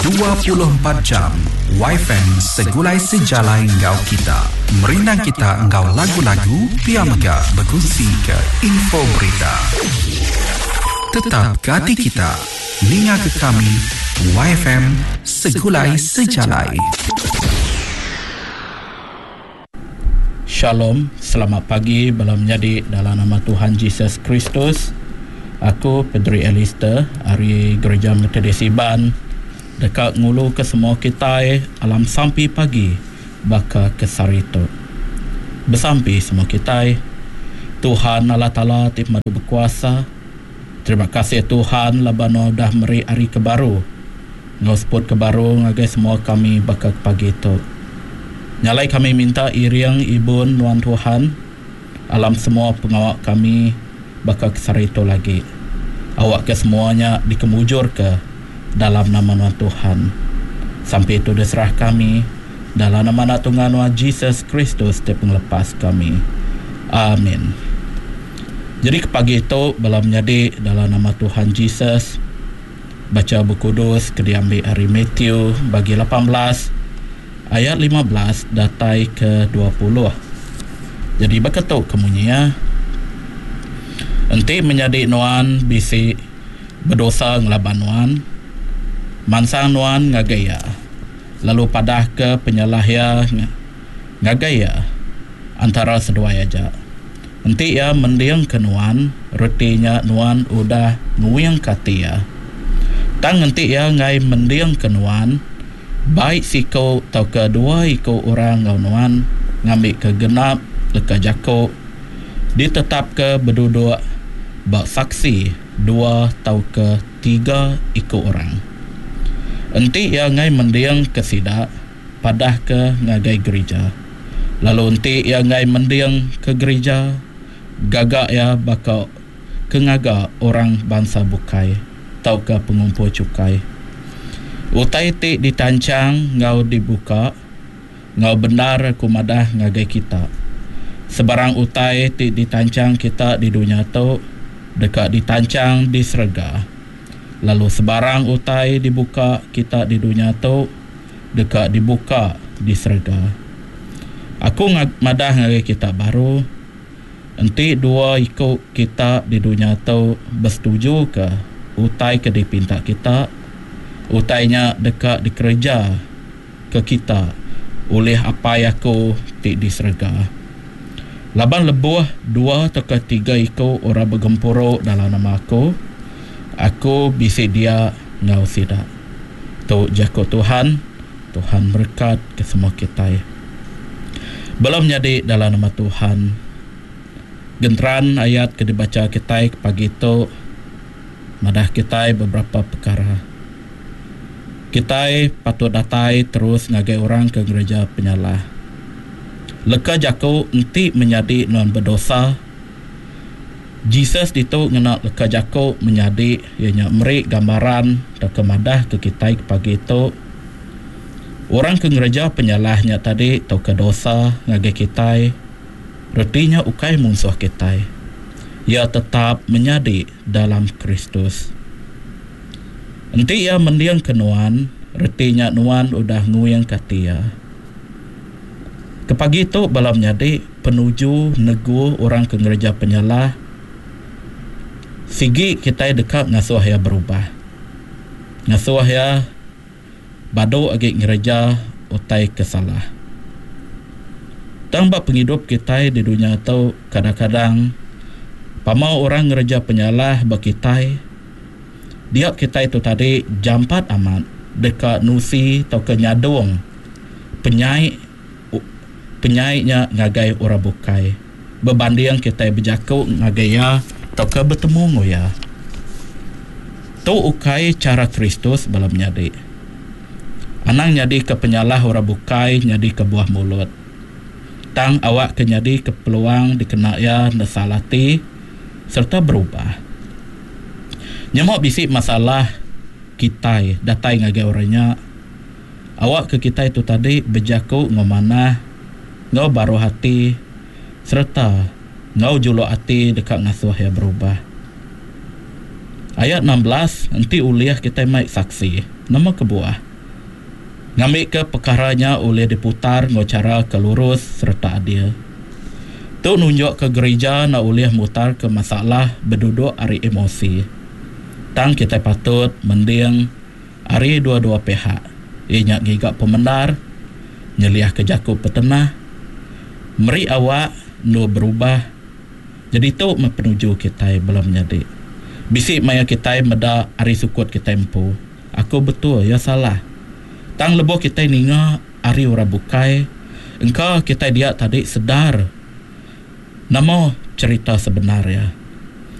24 jam YFM segulai sejalai ngau kita. Merindang kita engkau lagu-lagu, pia mega berkongsi ke info berita. Tetap ke hati kita, ninga ke kami, YFM segulai sejalai. Shalom, selamat pagi. Belum menjadi dalam nama Tuhan Yesus Kristus. Aku Pedri Alistair, dari Gereja Metodis Iban, dekat ngulu ke semua kita alam sampai pagi baka ke Sarito. Bersampai semua kita, Tuhan Allah Ta'ala tip madu berkuasa. Terima kasih Tuhan labano dah meri hari kebaru. Ngosput kebaru ngagai semua kami baka pagi itu. Nyalai kami minta iriang ibun Tuhan Tuhan, alam semua pengawak kami bakal kesarito lagi. Awak ke semuanya dikemujur ke dalam nama Tuhan. Sampai itu diserah kami dalam nama Tuhan Yesus Kristus te penglepas kami. Amin. Jadi ke pagi itu belum menjadi dalam nama Tuhan Yesus. Baca buku kudus ke diambil hari Matthew bagi 18 ayat 15 datai ke 20. Jadi berketuk kemunya enti menjadi nuan bisi berdosa ngelaban nuan mansang nuan ngagaya lalu padah ke penyalahya ngagaya antara sedua aja enti ya mendiang ke nuan retinya nuan udah nguyang katia tang enti ya ngai mendiang ke nuan baik siko tau kedua iko orang ngau nuan ngambil ke genap leka jako ditetap ke berduduk bak saksi 2 tau ke 3 ikut orang. Enti ya ngai mendiang ke sidak padah ke ngagai gereja. Lalu enti ya ngai mendiang ke gereja gagak ya bakal ke ngaga orang bangsa bukai tau ke pengumpul cukai. Utai ti ditancang ngau dibuka ngau benar kumadah ngagai kita. Sebarang utai ti ditancang kita di dunia tu dekat ditancang di serga. Lalu sebarang utai dibuka kita di dunia tu dekat dibuka di serga. Aku madah ngagai kita baru. Enti dua ikut kita di dunia tu bersetuju ke utai ke dipinta kita. Utainya dekat dikerja ke kita oleh apa yang aku ti di serga. Laban lebuh 2 atau 3 ikut orang bergempuruk dalam nama aku bisi dia ngau sidak. Tu jako Tuhan berkat ke semua kita. Belum jadi dalam nama Tuhan. Genteran ayat ke dibaca kita pagi itu madah kita beberapa perkara. Kita patut datai terus ngagai orang ke gereja penyalah. Leka jako enti menjadi non berdosa. Jesus itu ngena leka jako menjadi ianya meri gambaran dan kemadah ke kita pagi itu. Orang ke gereja penyalahnya tadi atau ke dosa ngagai kita. Retinya ukai musuh kita. Ia tetap menjadi dalam Kristus. Enti ia mendiang ke nuan, retinya nuan udah nguyang katia. Kepagi itu belum jadi penuju negu orang ke gereja penyalah. Sigi kita dekat ngasuh ya berubah. Ngasuh ya badu agi gereja utai kesalah. Tambah penghidup kita di dunia itu kadang-kadang pamau orang gereja penyalah bakitai. Dia kita itu tadi jampat amat dekat nusi atau kenyadung penyaiknya ngagai orang bukai berbanding kita berjaku ngagai ya atau ke bertemu ngoya tu ukai cara Kristus belum nyadi anang nyadi ke penyalah orang bukai nyadi ke buah mulut tang awak ke nyadi ke peluang dikena ya nasalati serta berubah nyamuk bisik masalah kita datai ngagai orangnya awak ke kita itu tadi berjaku ngomana ngau baru hati serta ngau juluk hati dekat ngasuh yang berubah. Ayat 16 nanti uliah kita mai saksi nama kebuah Ngambil ke perkaranya oleh diputar ngocara kelurus serta adil. Tu nunjuk ke gereja nak oleh mutar ke masalah berduduk ari emosi. Tang kita patut mending ari dua-dua pihak. Ianya gigak pemendar, nyeliah ke jakup petenah, meri awak no berubah. Jadi tu mepenuju kita belum jadi. Bisik maya kita meda ari sukut kita empu. Aku betul ya salah. Tang lebo kita ninga ari ora bukai. Engkau kita dia tadi sedar. Namo cerita sebenarnya.